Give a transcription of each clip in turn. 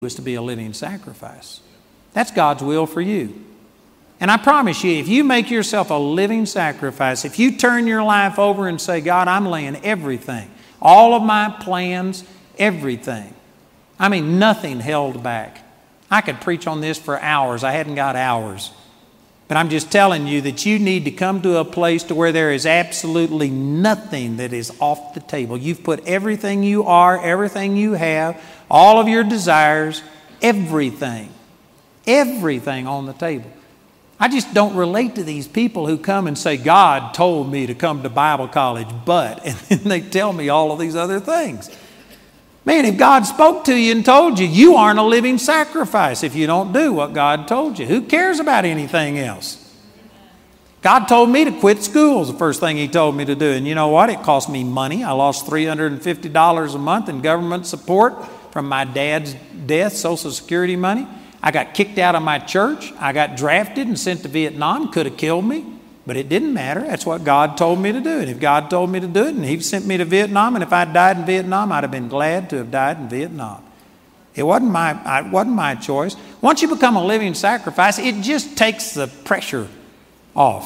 was to be a living sacrifice. That's God's will for you. And I promise you, if you make yourself a living sacrifice, if you turn your life over and say, God, I'm laying everything, all of my plans, everything. I mean, nothing held back. I could preach on this for hours. I hadn't got hours. But I'm just telling you that you need to come to a place to where there is absolutely nothing that is off the table. You've put everything you are, everything you have, all of your desires, everything on the table. I just don't relate to these people who come and say, God told me to come to Bible college, but, and then they tell me all of these other things. Man, if God spoke to you and told you, you aren't a living sacrifice if you don't do what God told you. Who cares about anything else? God told me to quit school was the first thing He told me to do. And you know what? It cost me money. I lost $350 a month in government support from my dad's death, Social Security money. I got kicked out of my church. I got drafted and sent to Vietnam. Could have killed me, but it didn't matter. That's what God told me to do. And if God told me to do it and He sent me to Vietnam, and if I died in Vietnam, I'd have been glad to have died in Vietnam. It wasn't my choice. Once you become a living sacrifice, it just takes the pressure off.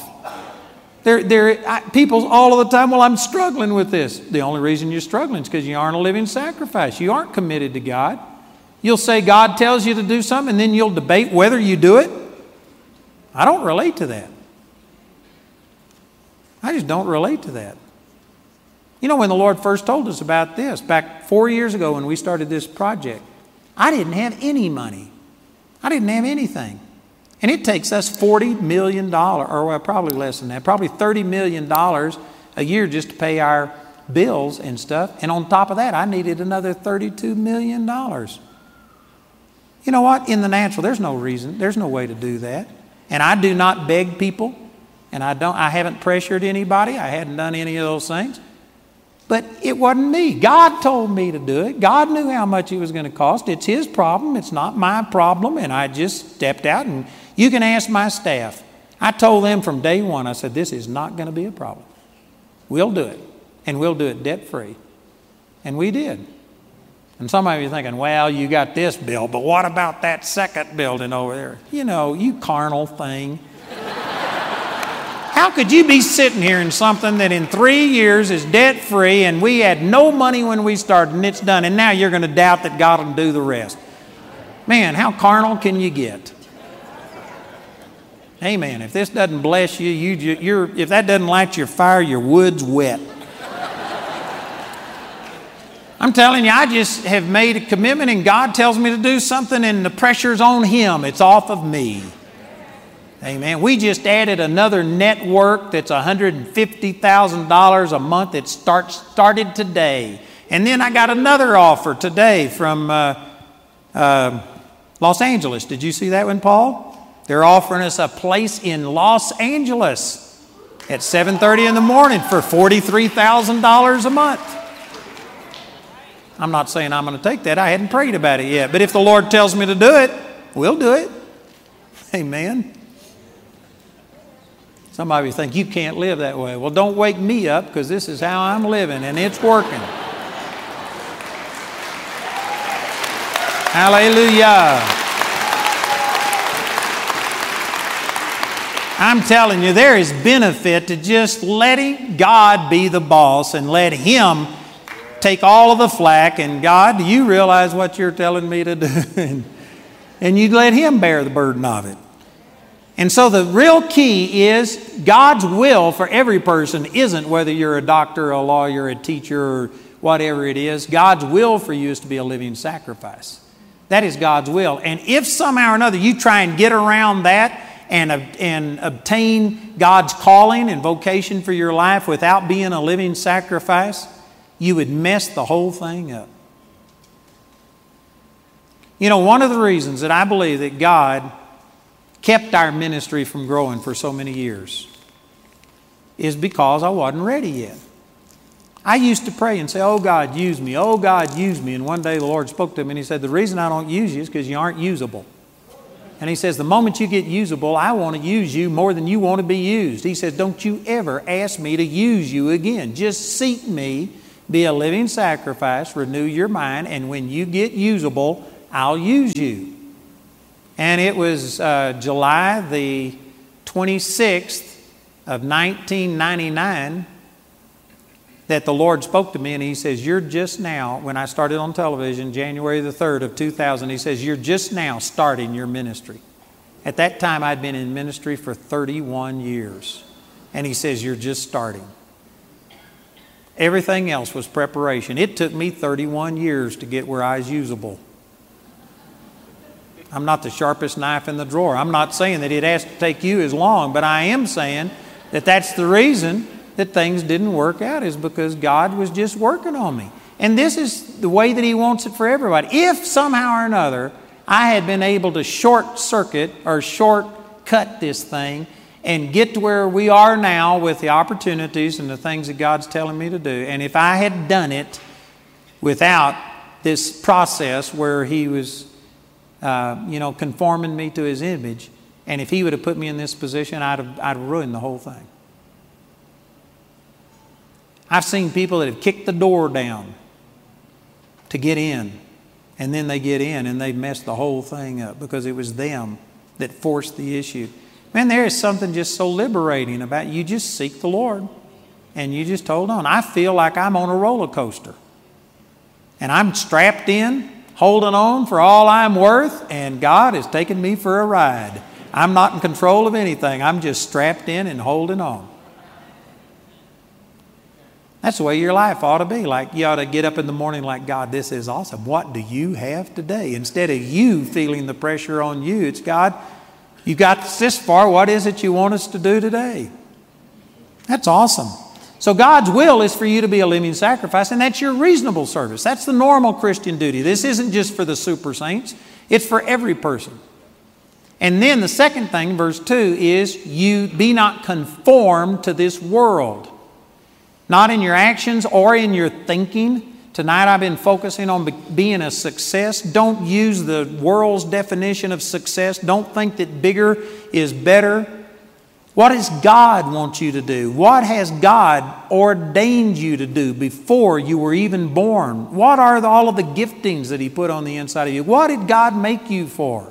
People all of the time, well, I'm struggling with this. The only reason you're struggling is because you aren't a living sacrifice. You aren't committed to God. You'll say God tells you to do something, and then you'll debate whether you do it. I don't relate to that. I just don't relate to that. You know, when the Lord first told us about this, back 4 years ago when we started this project, I didn't have any money. I didn't have anything. And it takes us $40 million, or well, probably less than that, probably $30 million a year just to pay our bills and stuff. And on top of that, I needed another $32 million. You know what? In the natural, there's no reason. There's no way to do that. And I do not beg people. And I haven't pressured anybody. I hadn't done any of those things. But it wasn't me. God told me to do it. God knew how much it was going to cost. It's His problem. It's not my problem. And I just stepped out. And you can ask my staff. I told them from day one, I said, this is not going to be a problem. We'll do it. And we'll do it debt-free. And we did. And some of you are thinking, well, you got this bill, but what about that second building over there? You know, you carnal thing. How could you be sitting here in something that in 3 years is debt-free and we had no money when we started and it's done, and now you're going to doubt that God will do the rest? Man, how carnal can you get? Amen. If this doesn't bless you, if that doesn't light your fire, your wood's wet. I'm telling you, I just have made a commitment and God tells me to do something and the pressure's on Him. It's off of me. Amen. We just added another network that's $150,000 a month that started today. And then I got another offer today from Los Angeles. Did you see that one, Paul? They're offering us a place in Los Angeles at 7:30 in the morning for $43,000 a month. I'm not saying I'm going to take that. I hadn't prayed about it yet. But if the Lord tells me to do it, we'll do it. Amen. Some of you think you can't live that way. Well, don't wake me up because this is how I'm living and it's working. Hallelujah. I'm telling you, there is benefit to just letting God be the boss and let Him take all of the flack, and God, do you realize what you're telling me to do? And you let Him bear the burden of it. And so the real key is God's will for every person isn't whether you're a doctor, a lawyer, a teacher, or whatever it is. God's will for you is to be a living sacrifice. That is God's will. And if somehow or another you try and get around that and obtain God's calling and vocation for your life without being a living sacrifice, you would mess the whole thing up. You know, one of the reasons that I believe that God kept our ministry from growing for so many years is because I wasn't ready yet. I used to pray and say, oh God, use me. Oh God, use me. And one day the Lord spoke to me and He said, the reason I don't use you is because you aren't usable. And He says, the moment you get usable, I want to use you more than you want to be used. He says, don't you ever ask me to use you again. Just seek me, be a living sacrifice, renew your mind, and when you get usable, I'll use you. And it was July the 26th of 1999 that the Lord spoke to me, and He says, you're just now, when I started on television, January the 3rd of 2000, He says, you're just now starting your ministry. At that time, I'd been in ministry for 31 years. And He says, you're just starting. Everything else was preparation. It took me 31 years to get where I was usable. I'm not the sharpest knife in the drawer. I'm not saying that it has to take you as long, but I am saying that that's the reason that things didn't work out, is because God was just working on me. And this is the way that He wants it for everybody. If somehow or another I had been able to short-circuit or shortcut this thing and get to where we are now with the opportunities and the things that God's telling me to do, and if I had done it without this process where He was conforming me to His image, and if He would have put me in this position, I'd have ruined the whole thing. I've seen people that have kicked the door down to get in, and then they get in and they messed the whole thing up because it was them that forced the issue. Man, there is something just so liberating about you just seek the Lord and you just hold on. I feel like I'm on a roller coaster and I'm strapped in, holding on for all I'm worth, and God is taking me for a ride. I'm not in control of anything. I'm just strapped in and holding on. That's the way your life ought to be. Like, you ought to get up in the morning like, God, this is awesome. What do you have today? Instead of you feeling the pressure on you, it's God, you got this far. What is it you want us to do today? That's awesome. So God's will is for you to be a living sacrifice, and that's your reasonable service. That's the normal Christian duty. This isn't just for the super saints. It's for every person. And then the second thing, verse 2, is you be not conformed to this world. Not in your actions or in your thinking. Tonight I've been focusing on being a success. Don't use the world's definition of success. Don't think that bigger is better. What does God want you to do? What has God ordained you to do before you were even born? What are all of the giftings that He put on the inside of you? What did God make you for?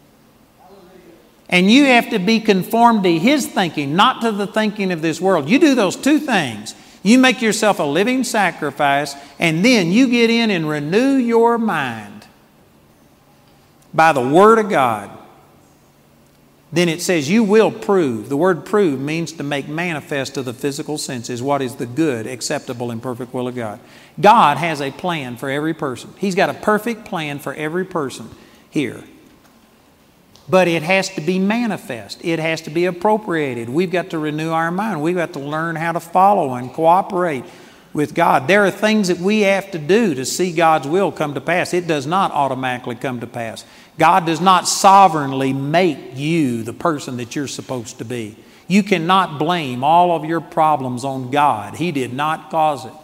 And you have to be conformed to His thinking, not to the thinking of this world. You do those two things. You make yourself a living sacrifice, and then you get in and renew your mind by the Word of God. Then it says you will prove. The word prove means to make manifest to the physical senses what is the good, acceptable, and perfect will of God. God has a plan for every person. He's got a perfect plan for every person here. But it has to be manifest. It has to be appropriated. We've got to renew our mind. We've got to learn how to follow and cooperate with God. There are things that we have to do to see God's will come to pass. It does not automatically come to pass. God does not sovereignly make you the person that you're supposed to be. You cannot blame all of your problems on God. He did not cause it.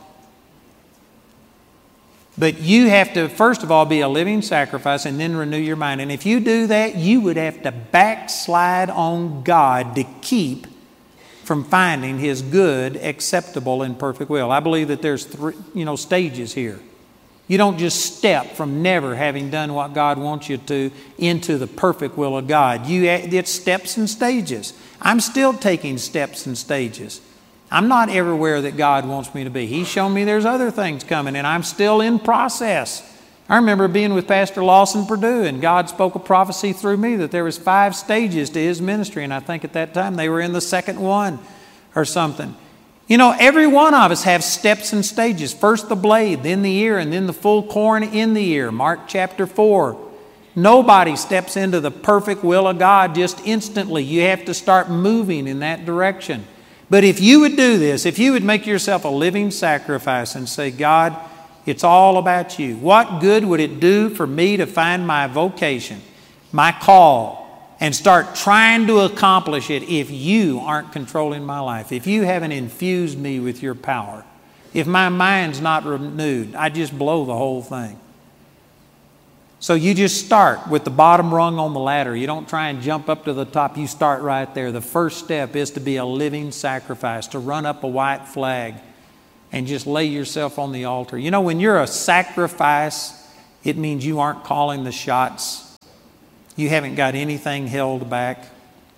But you have to, first of all, be a living sacrifice and then renew your mind. And if you do that, you would have to backslide on God to keep from finding His good, acceptable, and perfect will. I believe that there's stages here. You don't just step from never having done what God wants you to into the perfect will of God. It's steps and stages. I'm still taking steps and stages. I'm not everywhere that God wants me to be. He's shown me there's other things coming, and I'm still in process. I remember being with Pastor Lawson Perdue, and God spoke a prophecy through me that there was 5 stages to his ministry, and I think at that time they were in the second one or something. You know, every one of us have steps and stages. First the blade, then the ear, and then the full corn in the ear. Mark chapter 4. Nobody steps into the perfect will of God just instantly. You have to start moving in that direction. But if you would do this, if you would make yourself a living sacrifice and say, God, it's all about you. What good would it do for me to find my vocation, my call, and start trying to accomplish it if you aren't controlling my life, if you haven't infused me with your power, if my mind's not renewed, I just blow the whole thing. So you just start with the bottom rung on the ladder. You don't try and jump up to the top. You start right there. The first step is to be a living sacrifice, to run up a white flag and just lay yourself on the altar. You know, when you're a sacrifice It means you aren't calling the shots. You haven't got anything held back.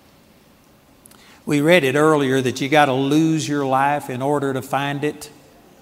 We read it earlier that you got to lose your life in order to find it.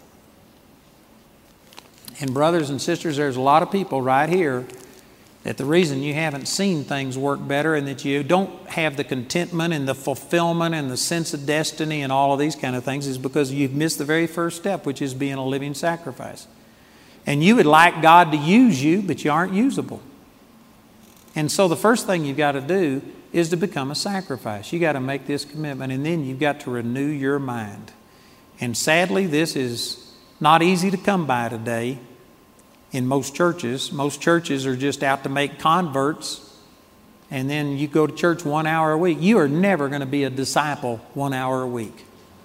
And brothers and sisters, there's a lot of people right here that the reason you haven't seen things work better and that you don't have the contentment and the fulfillment and the sense of destiny and all of these kind of things is because you've missed the very first step, which is being a living sacrifice. And you would like God to use you, but you aren't usable. And so the first thing you've got to do is to become a sacrifice. You've got to make this commitment, and then you've got to renew your mind. And sadly, this is not easy to come by today in most churches. Most churches are just out to make converts, and then you go to church 1 hour a week. You are never going to be a disciple 1 hour a week.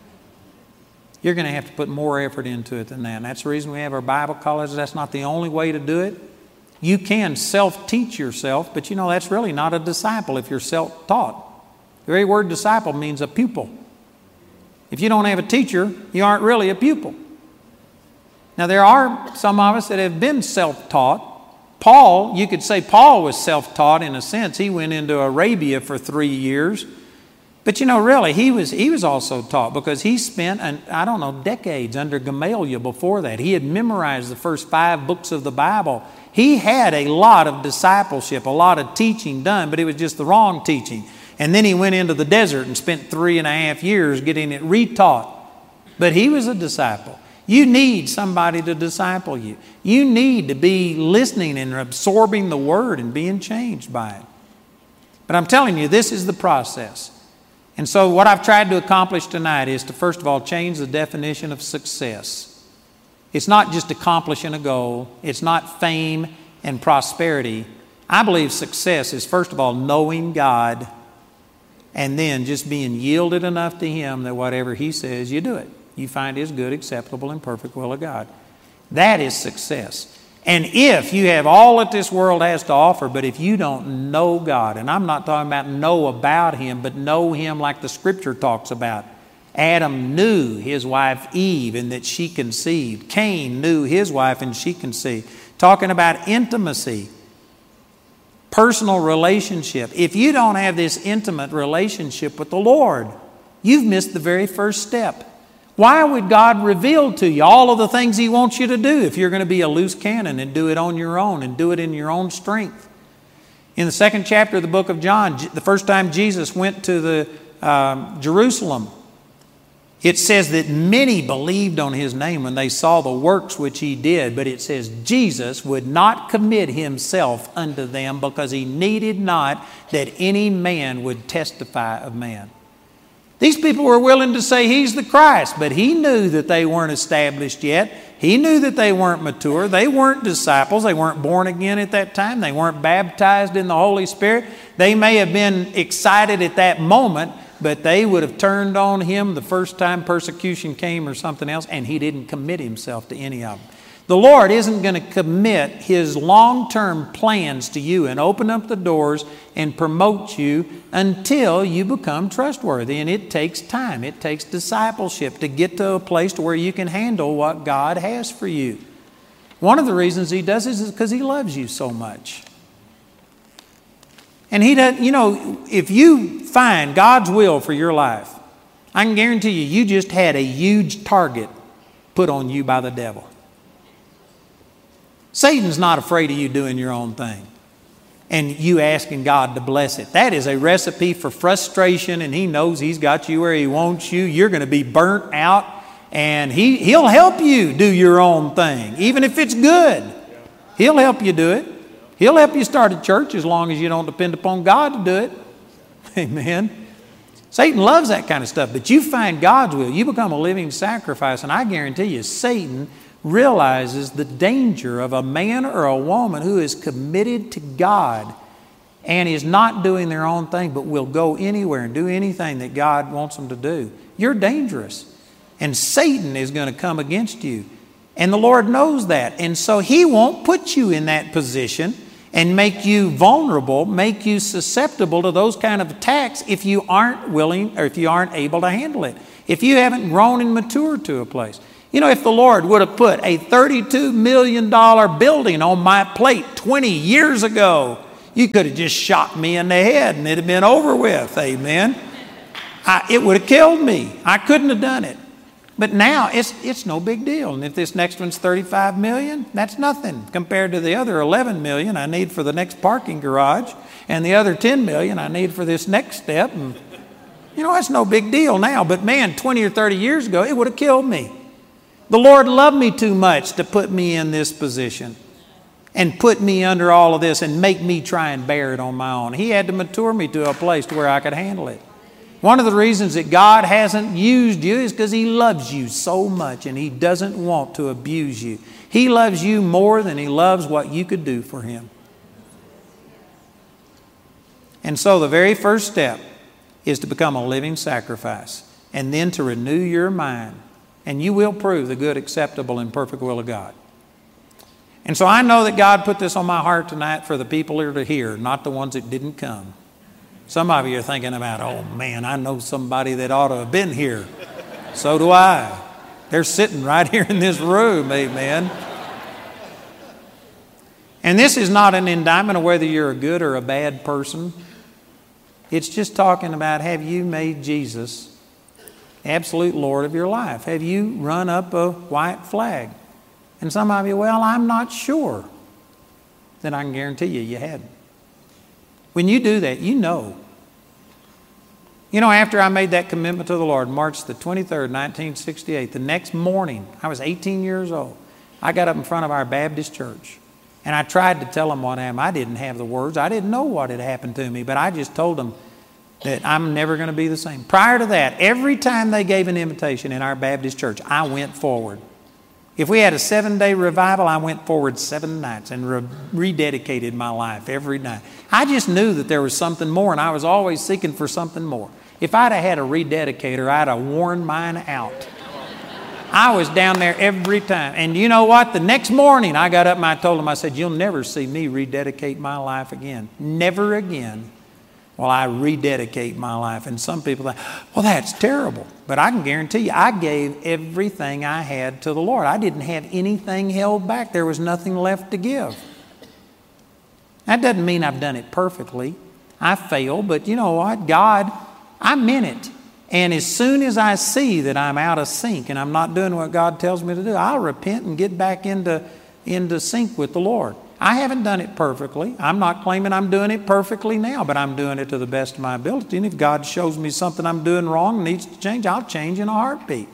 You're going to have to put more effort into it than that. And that's the reason we have our Bible colleges. That's not the only way to do it. You can self-teach yourself, but that's really not a disciple if you're self-taught. The very word disciple means a pupil. If you don't have a teacher, you aren't really a pupil. Now, there are some of us that have been self-taught. Paul, you could say Paul was self-taught in a sense. He went into Arabia for 3 years. But really, he was also taught because he spent, decades under Gamaliel before that. He had memorized the first 5 books of the Bible. He had a lot of discipleship, a lot of teaching done, but it was just the wrong teaching. And then he went into the desert and spent 3.5 years getting it retaught. But he was a disciple. You need somebody to disciple you. You need to be listening and absorbing the Word and being changed by it. But I'm telling you, this is the process. And so what I've tried to accomplish tonight is to, first of all, change the definition of success. It's not just accomplishing a goal. It's not fame and prosperity. I believe success is, first of all, knowing God and then just being yielded enough to Him that whatever He says, you do it. You find His good, acceptable, and perfect will of God. That is success. And if you have all that this world has to offer, but if you don't know God, and I'm not talking about know about Him, but know Him like the Scripture talks about. Adam knew his wife Eve and that she conceived. Cain knew his wife and she conceived. Talking about intimacy, personal relationship. If you don't have this intimate relationship with the Lord, you've missed the very first step. Why would God reveal to you all of the things He wants you to do if you're going to be a loose cannon and do it on your own and do it in your own strength? In the 2nd chapter of the book of John, the first time Jesus went to Jerusalem, it says that many believed on His name when they saw the works which He did. But it says Jesus would not commit Himself unto them because He needed not that any man would testify of man. These people were willing to say He's the Christ, but He knew that they weren't established yet. He knew that they weren't mature. They weren't disciples. They weren't born again at that time. They weren't baptized in the Holy Spirit. They may have been excited at that moment, but they would have turned on Him the first time persecution came or something else, and He didn't commit Himself to any of them. The Lord isn't going to commit His long-term plans to you and open up the doors and promote you until you become trustworthy. And it takes time. It takes discipleship to get to a place to where you can handle what God has for you. One of the reasons He does this is because He loves you so much. And He does, if you find God's will for your life, I can guarantee you just had a huge target put on you by the devil. Satan's not afraid of you doing your own thing and you asking God to bless it. That is a recipe for frustration, and he knows he's got you where he wants you. You're going to be burnt out, and he'll help you do your own thing, even if it's good. He'll help you do it. He'll help you start a church as long as you don't depend upon God to do it. Amen. Satan loves that kind of stuff, but you find God's will. You become a living sacrifice, and I guarantee you, Satan realizes the danger of a man or a woman who is committed to God and is not doing their own thing, but will go anywhere and do anything that God wants them to do. You're dangerous. And Satan is going to come against you. And the Lord knows that. And so He won't put you in that position and make you vulnerable, make you susceptible to those kind of attacks if you aren't willing or if you aren't able to handle it. If you haven't grown and matured to a place. You know, if the Lord would have put a $32 million building on my plate 20 years ago, you could have just shot me in the head and it'd have been over with. Amen. It would have killed me. I couldn't have done it. But now it's no big deal. And if this next one's $35 million, that's nothing compared to the other $11 million I need for the next parking garage and the other $10 million I need for this next step. And, you know, that's no big deal now. But man, 20 or 30 years ago, it would have killed me. The Lord loved me too much to put me in this position and put me under all of this and make me try and bear it on my own. He had to mature me to a place to where I could handle it. One of the reasons that God hasn't used you is because He loves you so much and He doesn't want to abuse you. He loves you more than He loves what you could do for Him. And so the very first step is to become a living sacrifice and then to renew your mind. And you will prove the good, acceptable, and perfect will of God. And so I know that God put this on my heart tonight for the people here to hear, not the ones that didn't come. Some of you are thinking about, oh man, I know somebody that ought to have been here. So do I. They're sitting right here in this room, amen. And this is not an indictment of whether you're a good or a bad person. It's just talking about, have you made Jesus absolute Lord of your life? Have you run up a white flag? And some of you, well, I'm not sure. Then I can guarantee you hadn't. When you do that, you know. You know, after I made that commitment to the Lord, March the 23rd, 1968, the next morning, I was 18 years old, I got up in front of our Baptist church. And I tried to tell them what happened. I didn't have the words. I didn't know what had happened to me. But I just told them that I'm never going to be the same. Prior to that, every time they gave an invitation in our Baptist church, I went forward. If we had a 7-day revival, I went forward 7 nights and rededicated my life every night. I just knew that there was something more, and I was always seeking for something more. If I'd have had a rededicator, I'd have worn mine out. I was down there every time. And you know what? The next morning, I got up and I told them, I said, you'll never see me rededicate my life again. Never again will I rededicate my life. And some people think, well, that's terrible. But I can guarantee you, I gave everything I had to the Lord. I didn't have anything held back. There was nothing left to give. That doesn't mean I've done it perfectly. I failed, but you know what? God, I meant it. And as soon as I see that I'm out of sync and I'm not doing what God tells me to do, I'll repent and get back into sync with the Lord. I haven't done it perfectly. I'm not claiming I'm doing it perfectly now, but I'm doing it to the best of my ability. And if God shows me something I'm doing wrong and needs to change, I'll change in a heartbeat.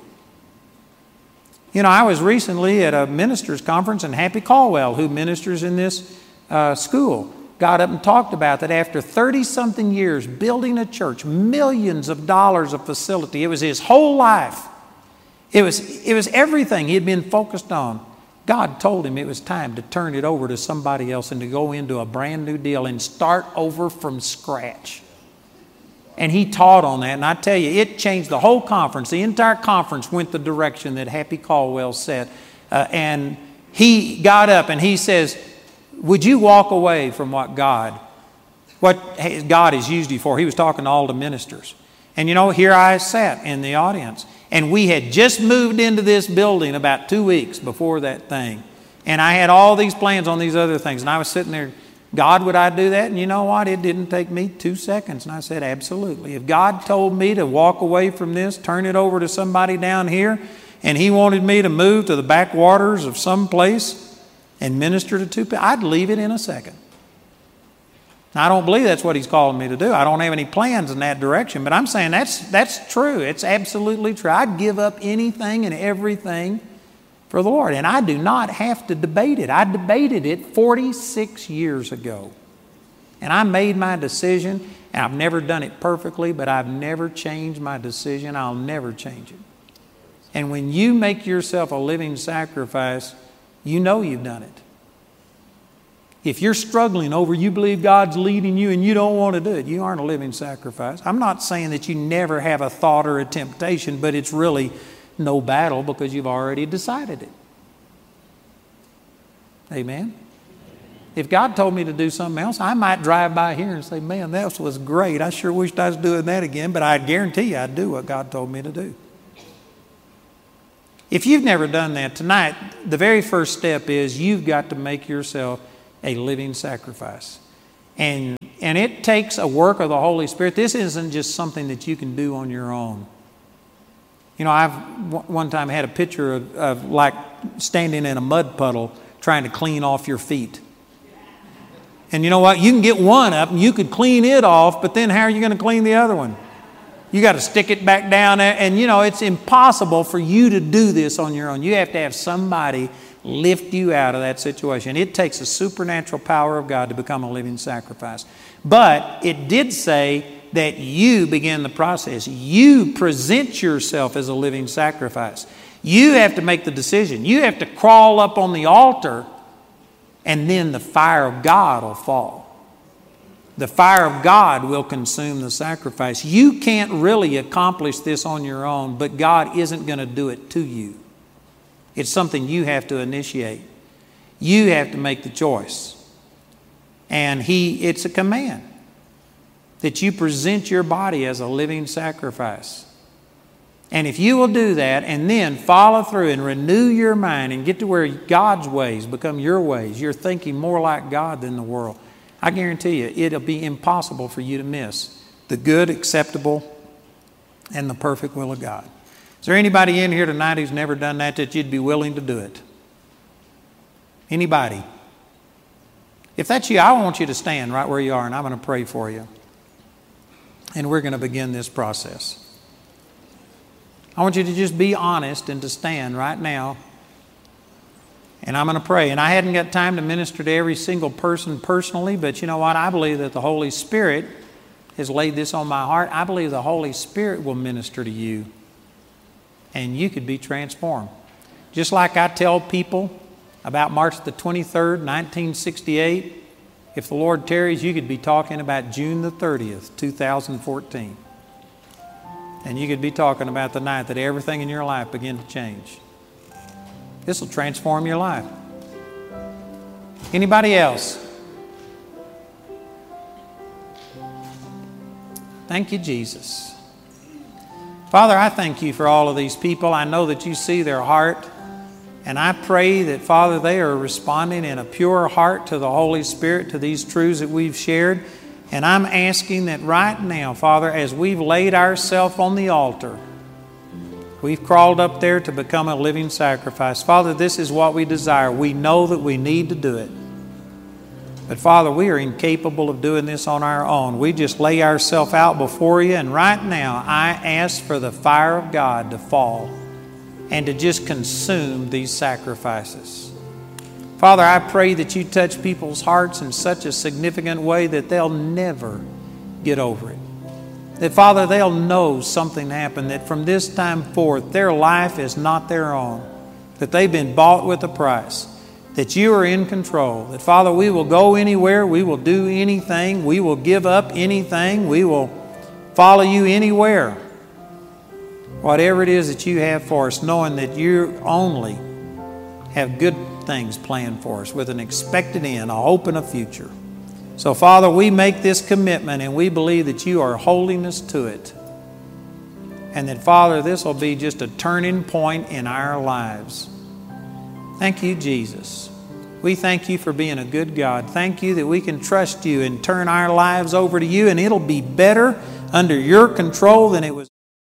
You know, I was recently at a ministers' conference, and Happy Caldwell, who ministers in this school, got up and talked about that after 30-something years building a church, millions of dollars of facility. It was his whole life. It was everything he had been focused on. God told him it was time to turn it over to somebody else and to go into a brand new deal and start over from scratch. And he taught on that. And I tell you, it changed the whole conference. The entire conference went the direction that Happy Caldwell said. And he got up and he says, would you walk away from what God has used you for? He was talking to all the ministers. And you know, here I sat in the audience. And we had just moved into this building about 2 weeks before that thing. And I had all these plans on these other things. And I was sitting there, God, would I do that? And you know what? It didn't take me 2 seconds. And I said, absolutely. If God told me to walk away from this, turn it over to somebody down here, and He wanted me to move to the backwaters of some place and minister to 2 people, I'd leave it in a second. Now, I don't believe that's what He's calling me to do. I don't have any plans in that direction, but I'm saying that's true. It's absolutely true. I'd give up anything and everything for the Lord, and I do not have to debate it. I debated it 46 years ago, and I made my decision, and I've never done it perfectly, but I've never changed my decision. I'll never change it. And when you make yourself a living sacrifice, you know you've done it. If you're struggling over, you believe God's leading you and you don't want to do it, you aren't a living sacrifice. I'm not saying that you never have a thought or a temptation, but it's really no battle because you've already decided it. Amen? If God told me to do something else, I might drive by here and say, man, that was great. I sure wished I was doing that again, but I guarantee you I'd do what God told me to do. If you've never done that tonight, the very first step is you've got to make yourself a living sacrifice. And it takes a work of the Holy Spirit. This isn't just something that you can do on your own. You know, I've one time had a picture of like standing in a mud puddle trying to clean off your feet. And you know what? You can get one up and you could clean it off, but then how are you going to clean the other one? You got to stick it back down there. And you know, it's impossible for you to do this on your own. You have to have somebody lift you out of that situation. It takes a supernatural power of God to become a living sacrifice. But it did say that you begin the process. You present yourself as a living sacrifice. You have to make the decision. You have to crawl up on the altar, and then the fire of God will fall. The fire of God will consume the sacrifice. You can't really accomplish this on your own, but God isn't going to do it to you. It's something you have to initiate. You have to make the choice. And it's a command that you present your body as a living sacrifice. And if you will do that and then follow through and renew your mind and get to where God's ways become your ways, you're thinking more like God than the world, I guarantee you it'll be impossible for you to miss the good, acceptable, and the perfect will of God. Is there anybody in here tonight who's never done that you'd be willing to do it? Anybody? If that's you, I want you to stand right where you are, and I'm going to pray for you. And we're going to begin this process. I want you to just be honest and to stand right now. And I'm going to pray. And I hadn't got time to minister to every single person personally, but you know what? I believe that the Holy Spirit has laid this on my heart. I believe the Holy Spirit will minister to you, and you could be transformed. Just like I tell people about March the 23rd, 1968, if the Lord tarries, you could be talking about June the 30th, 2014. And you could be talking about the night that everything in your life began to change. This will transform your life. Anybody else? Thank you, Jesus. Father, I thank you for all of these people. I know that you see their heart. And I pray that, Father, they are responding in a pure heart to the Holy Spirit, to these truths that we've shared. And I'm asking that right now, Father, as we've laid ourselves on the altar, we've crawled up there to become a living sacrifice. Father, this is what we desire. We know that we need to do it. But Father, we are incapable of doing this on our own. We just lay ourselves out before you. And right now, I ask for the fire of God to fall and to just consume these sacrifices. Father, I pray that you touch people's hearts in such a significant way that they'll never get over it. That, Father, they'll know something happened, that from this time forth, their life is not their own, that they've been bought with a price, that you are in control, that, Father, we will go anywhere, we will do anything, we will give up anything, we will follow you anywhere. Whatever it is that you have for us, knowing that you only have good things planned for us with an expected end, a hope and a future. So, Father, we make this commitment and we believe that you are holding us to it. And that, Father, this will be just a turning point in our lives. Thank you, Jesus. We thank you for being a good God. Thank you that we can trust you and turn our lives over to you, and it'll be better under your control than it was.